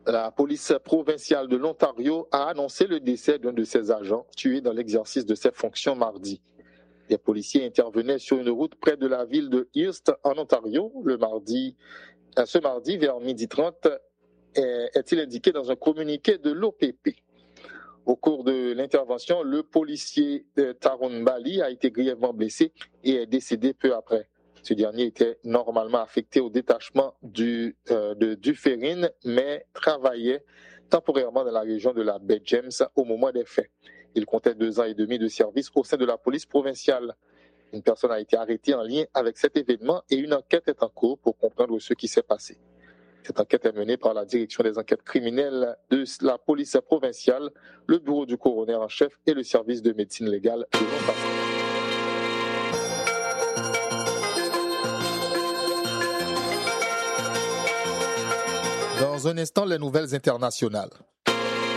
La police provinciale de l'Ontario a annoncé le décès d'un de ses agents tué dans l'exercice de ses fonctions mardi. Des policiers intervenaient sur une route près de la ville de Hearst, en Ontario, ce mardi vers 12h30, est-il indiqué dans un communiqué de l'OPP. Au cours de l'intervention, le policier Tarun Bali a été grièvement blessé et est décédé peu après. Ce dernier était normalement affecté au détachement de Dufferin, mais travaillait temporairement dans la région de la baie James au moment des faits. Il comptait 2 ans et demi de service au sein de la police provinciale. Une personne a été arrêtée en lien avec cet événement et une enquête est en cours pour comprendre ce qui s'est passé. Cette enquête est menée par la direction des enquêtes criminelles de la police provinciale, le bureau du coroner en chef et le service de médecine légale de l'Ontario. Dans un instant, les nouvelles internationales.